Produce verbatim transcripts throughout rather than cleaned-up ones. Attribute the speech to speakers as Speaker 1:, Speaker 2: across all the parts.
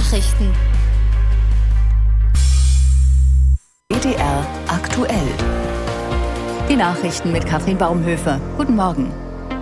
Speaker 1: Nachrichten.
Speaker 2: W D R aktuell.
Speaker 3: Die Nachrichten mit Katrin Baumhöfer. Guten Morgen.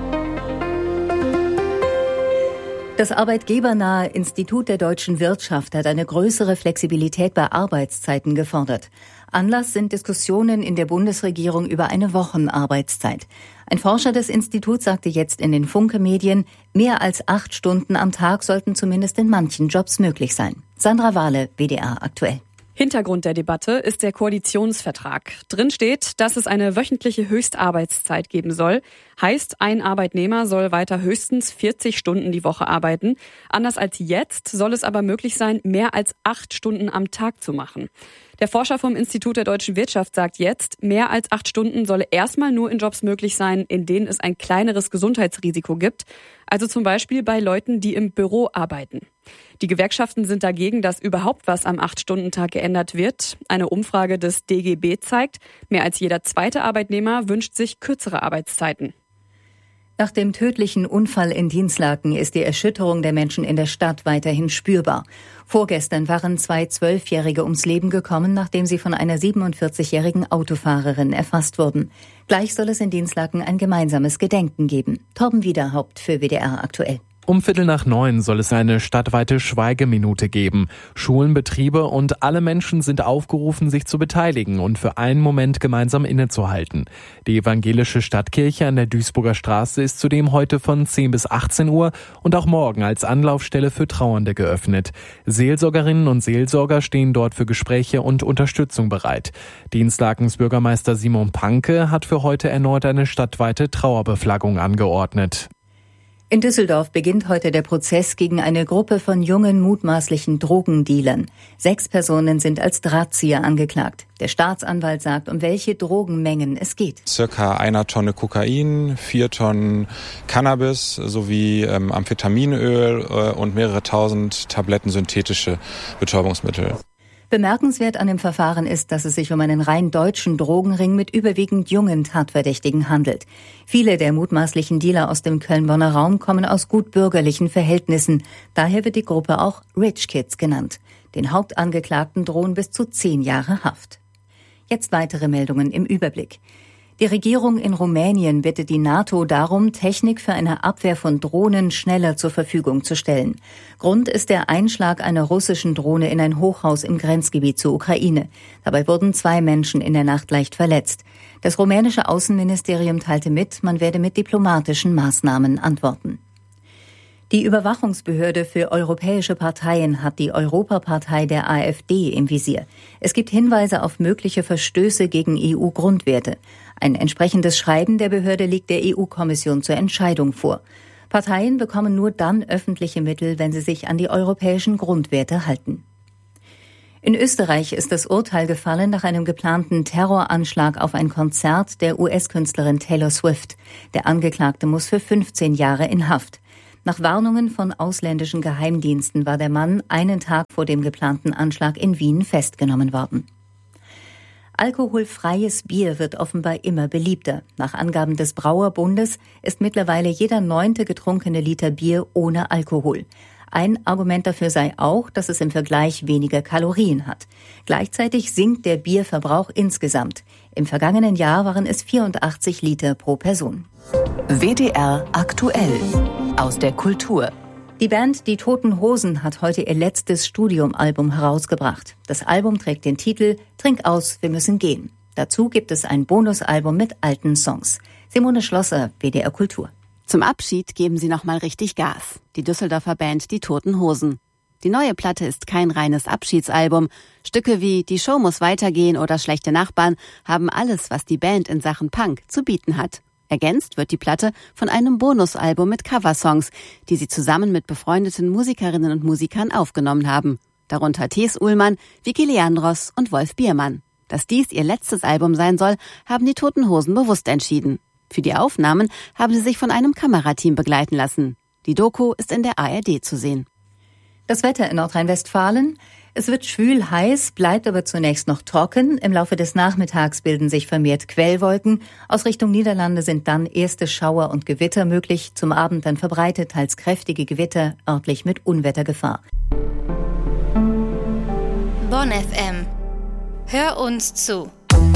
Speaker 3: Das arbeitgebernahe Institut der deutschen Wirtschaft hat eine größere Flexibilität bei Arbeitszeiten gefordert. Anlass sind Diskussionen in der Bundesregierung über eine Wochenarbeitszeit. Ein Forscher des Instituts sagte jetzt in den Funke-Medien, mehr als acht Stunden am Tag sollten zumindest in manchen Jobs möglich sein. Sandra Wahle, W D R aktuell.
Speaker 4: Hintergrund der Debatte ist der Koalitionsvertrag. Drin steht, dass es eine wöchentliche Höchstarbeitszeit geben soll. Heißt, ein Arbeitnehmer soll weiter höchstens vierzig Stunden die Woche arbeiten. Anders als jetzt soll es aber möglich sein, mehr als acht Stunden am Tag zu machen. Der Forscher vom Institut der deutschen Wirtschaft sagt jetzt, mehr als acht Stunden solle erstmal nur in Jobs möglich sein, in denen es ein kleineres Gesundheitsrisiko gibt. Also zum Beispiel bei Leuten, die im Büro arbeiten. Die Gewerkschaften sind dagegen, dass überhaupt was am acht-Stunden-Tag geändert wird. Eine Umfrage des D G B zeigt, mehr als jeder zweite Arbeitnehmer wünscht sich kürzere Arbeitszeiten.
Speaker 3: Nach dem tödlichen Unfall in Dinslaken ist die Erschütterung der Menschen in der Stadt weiterhin spürbar. Vorgestern waren zwei Zwölfjährige ums Leben gekommen, nachdem sie von einer siebenundvierzigjährigen Autofahrerin erfasst wurden. Gleich soll es in Dinslaken ein gemeinsames Gedenken geben. Torben Wiederhaupt für W D R aktuell.
Speaker 5: Um Viertel nach neun soll es eine stadtweite Schweigeminute geben. Schulen, Betriebe und alle Menschen sind aufgerufen, sich zu beteiligen und für einen Moment gemeinsam innezuhalten. Die evangelische Stadtkirche an der Duisburger Straße ist zudem heute von zehn bis achtzehn Uhr und auch morgen als Anlaufstelle für Trauernde geöffnet. Seelsorgerinnen und Seelsorger stehen dort für Gespräche und Unterstützung bereit. Dinslakens Bürgermeister Simon Panke hat für heute erneut eine stadtweite Trauerbeflaggung angeordnet.
Speaker 3: In Düsseldorf beginnt heute der Prozess gegen eine Gruppe von jungen, mutmaßlichen Drogendealern. Sechs Personen sind als Drahtzieher angeklagt. Der Staatsanwalt sagt, um welche Drogenmengen es geht.
Speaker 6: Circa einer Tonne Kokain, vier Tonnen Cannabis sowie ähm, Amphetaminöl äh, und mehrere tausend Tabletten synthetische Betäubungsmittel.
Speaker 3: Bemerkenswert an dem Verfahren ist, dass es sich um einen rein deutschen Drogenring mit überwiegend jungen Tatverdächtigen handelt. Viele der mutmaßlichen Dealer aus dem Köln-Bonner Raum kommen aus gut bürgerlichen Verhältnissen. Daher wird die Gruppe auch Rich Kids genannt. Den Hauptangeklagten drohen bis zu zehn Jahre Haft. Jetzt weitere Meldungen im Überblick. Die Regierung in Rumänien bittet die NATO darum, Technik für eine Abwehr von Drohnen schneller zur Verfügung zu stellen. Grund ist der Einschlag einer russischen Drohne in ein Hochhaus im Grenzgebiet zur Ukraine. Dabei wurden zwei Menschen in der Nacht leicht verletzt. Das rumänische Außenministerium teilte mit, man werde mit diplomatischen Maßnahmen antworten. Die Überwachungsbehörde für europäische Parteien hat die Europapartei der AfD im Visier. Es gibt Hinweise auf mögliche Verstöße gegen E U-Grundwerte. Ein entsprechendes Schreiben der Behörde liegt der E U-Kommission zur Entscheidung vor. Parteien bekommen nur dann öffentliche Mittel, wenn sie sich an die europäischen Grundwerte halten. In Österreich ist das Urteil gefallen nach einem geplanten Terroranschlag auf ein Konzert der U S-Künstlerin Taylor Swift. Der Angeklagte muss für fünfzehn Jahre in Haft. Nach Warnungen von ausländischen Geheimdiensten war der Mann einen Tag vor dem geplanten Anschlag in Wien festgenommen worden. Alkoholfreies Bier wird offenbar immer beliebter. Nach Angaben des Brauerbundes ist mittlerweile jeder neunte getrunkene Liter Bier ohne Alkohol. Ein Argument dafür sei auch, dass es im Vergleich weniger Kalorien hat. Gleichzeitig sinkt der Bierverbrauch insgesamt. Im vergangenen Jahr waren es vierundachtzig Liter pro Person.
Speaker 2: W D R aktuell aus der Kultur.
Speaker 3: Die Band Die Toten Hosen hat heute ihr letztes Studioalbum herausgebracht. Das Album trägt den Titel Trink aus, wir müssen gehen. Dazu gibt es ein Bonusalbum mit alten Songs. Simone Schlosser, W D R Kultur.
Speaker 7: Zum Abschied geben sie nochmal richtig Gas. Die Düsseldorfer Band Die Toten Hosen. Die neue Platte ist kein reines Abschiedsalbum. Stücke wie Die Show muss weitergehen oder Schlechte Nachbarn haben alles, was die Band in Sachen Punk zu bieten hat. Ergänzt wird die Platte von einem Bonusalbum mit Coversongs, die sie zusammen mit befreundeten Musikerinnen und Musikern aufgenommen haben. Darunter Thes Uhlmann, Vicky Leandros und Wolf Biermann. Dass dies ihr letztes Album sein soll, haben die Toten Hosen bewusst entschieden. Für die Aufnahmen haben sie sich von einem Kamerateam begleiten lassen. Die Doku ist in der A R D zu sehen.
Speaker 3: Das Wetter in Nordrhein-Westfalen. Es wird schwül heiß, bleibt aber zunächst noch trocken. Im Laufe des Nachmittags bilden sich vermehrt Quellwolken. Aus Richtung Niederlande sind dann erste Schauer und Gewitter möglich. Zum Abend dann verbreitet teils kräftige Gewitter, örtlich mit Unwettergefahr.
Speaker 1: Bonn F M. Hör uns zu.